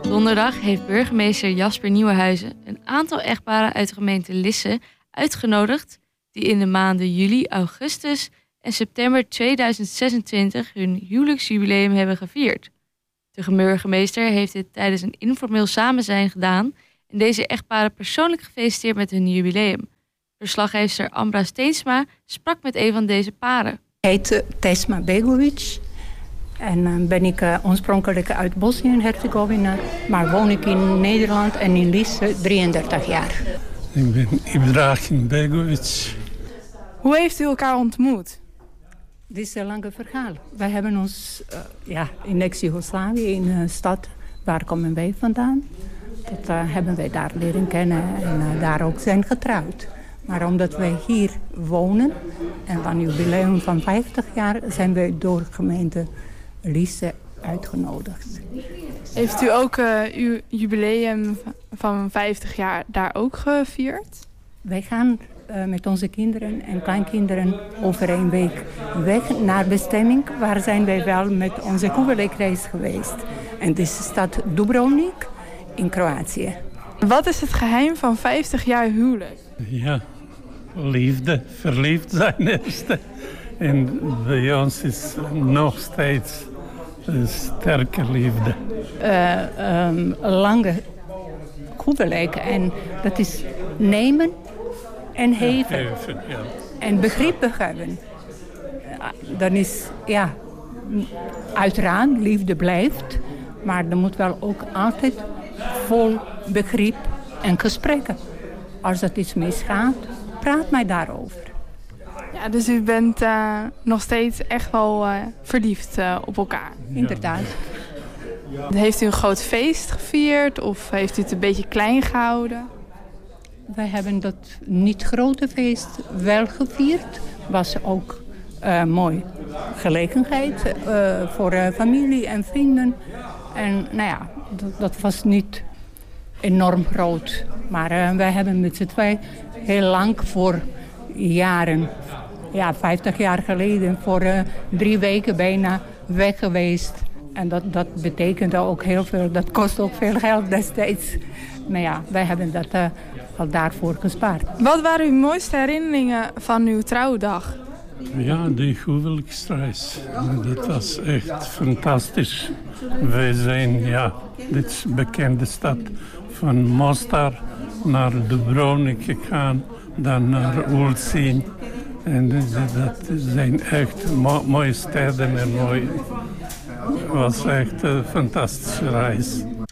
Donderdag heeft burgemeester Jasper Nieuwenhuizen een aantal echtparen uit de gemeente Lisse uitgenodigd die in de maanden juli, augustus en september 2026 hun huwelijksjubileum hebben gevierd. De burgemeester heeft dit tijdens een informeel samenzijn gedaan en deze echtparen persoonlijk gefeliciteerd met hun jubileum. Verslaggever Ambra Steensma sprak met een van deze paren. Ik heet Tesma Begovic en ben ik oorspronkelijk uit Bosnië en Herzegovina, maar woon ik in Nederland en in Lisse 33 jaar. Ik ben Ibrahim Begovic. Hoe heeft u elkaar ontmoet? Dit is een lange verhaal. Wij hebben ons in ex-Jugoslavië, in een stad, waar komen wij vandaan? Dat hebben wij daar leren kennen en daar ook zijn getrouwd. Maar omdat wij hier wonen en van het jubileum van 50 jaar zijn wij door de gemeente Lisse uitgenodigd. Heeft u ook uw jubileum van 50 jaar daar ook gevierd? Wij gaan met onze kinderen en kleinkinderen over een week weg naar bestemming. Waar zijn wij wel met onze huwelijksreis geweest. En dit is de stad Dubrovnik in Kroatië. Wat is het geheim van 50 jaar huwelijk? Ja, liefde, verliefd zijn eerst. En bij ons is nog steeds een sterke liefde. Lange huwelijk en dat is nemen en geven. Ja. En begrip hebben. Dan is, uiteraard, liefde blijft. Maar er moet wel ook altijd vol begrip en gesprekken. Als dat iets misgaat, praat mij daarover. Ja, dus u bent nog steeds echt wel verliefd op elkaar? Ja. Inderdaad. Heeft u een groot feest gevierd of heeft u het een beetje klein gehouden? Wij hebben dat niet grote feest wel gevierd. Was ook een mooie gelegenheid voor familie en vrienden. En dat was niet enorm groot. Maar wij hebben met z'n twee heel lang voor jaren, 50 jaar geleden, voor 3 weken bijna weg geweest. En dat betekende ook heel veel, dat kost ook veel geld destijds. Maar wij hebben dat al daarvoor gespaard. Wat waren uw mooiste herinneringen van uw trouwdag? Ja, die huwelijksreis. Dat was echt fantastisch. Wij zijn, dit is een bekende stad, van Mostar naar Dubrovnik gegaan, dan naar Ulcinj. En dat zijn echt mooie steden en het was echt een fantastische reis.